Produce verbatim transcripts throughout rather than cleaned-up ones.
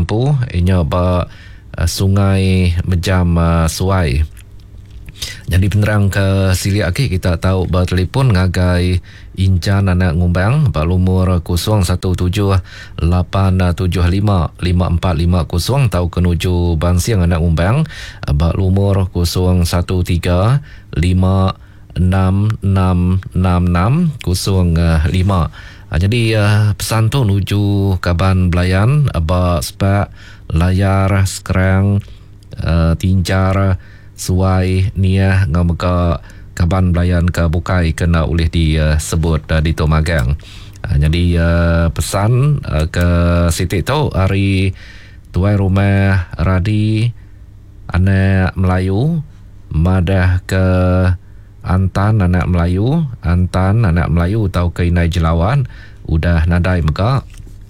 Sedempu inya ba uh, sungai Mejam uh, Suai. Jadi penerang ke sili aki kita tahu bertelefon ngagai Incan anak ngumbang ba lumur kosong satu tujuh lapan tujuh lima lima empat lima kosong tahu kenuju Bansiang anak ngumbang ba lumur kosong satu tiga lima enam enam enam enam kosong lima. Jadi uh, pesan tu nuju Kaban Belayan ba sebab layar sekarang uh, tinjar Suai Niah ngamaka Kaban Belayan ke Bukai kena oleh disebut uh, di Tomagang. Uh, jadi uh, pesan uh, ke Siti tu hari tuai rumah Radi anak Melayu madah ke Antan anak Melayu, Antan anak Melayu tau ke Inai Jelawan udah nadai meka.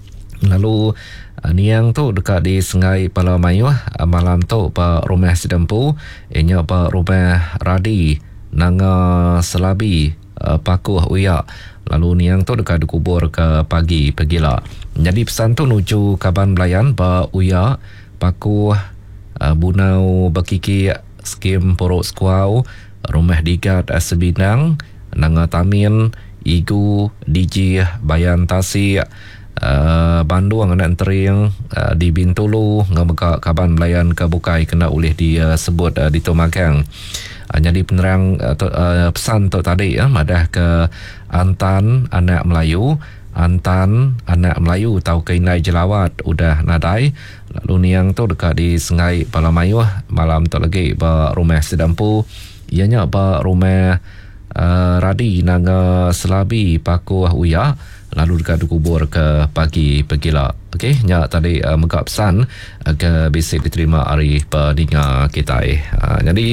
Lalu uh, niang tu dekat di Sungai Palamayu uh, malam tu pa rumah Sedempu inya pa rumah Radi nanga Selabi uh, Pakuh Uyak. Lalu niang tu dekat dikubur ke pagi pergilah. Jadi pesan tu nuju Kaban Belayan pa Uyak Pakuh uh, Bunau Bakiki skim Porok Skuau rumah digat uh, Sebidang nanga Tamin Igu Diji Bayan Tasik Uh, Bandung anak Tering uh, di Bintulu ngamaka Kaban Belayan ke Bukai kena oleh disebut uh, di Tomagang. Uh, jadi penerang uh, to, uh, pesan tu tadi ya madah ke Antan anak Melayu, Antan anak Melayu tau ke Inai Jelawat udah nadai. Lalu niang tu dekat di Sungai Palamayu malam tu lagi ba rumah Sedempu ianya ba rumah uh, Radi nanga Selabi Pakuh Uya. Lalu dekat dikubur ke pagi pergila. Okey, nya tadi uh, megap pesan uh, ke bisik diterima hari pendengar kita. Uh, jadi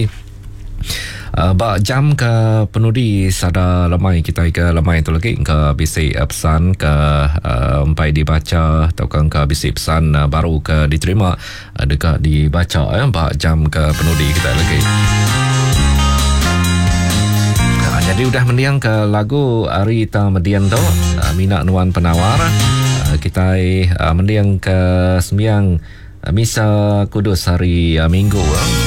uh, bak jam ke penudi sada lemai kita ke lemai tu lagi ke bisik uh, pesan ke uh, umpai dibaca atau ke bisik pesan uh, baru ke diterima uh, dekat dibaca eh, bak jam ke penudi kita lagi. Jadi udah mendiang ke lagu Arita Median tu uh, Mina Nuan Penawar. uh, Kita uh, mendiang ke sembiang uh, Misa Kudus hari uh, Minggu uh.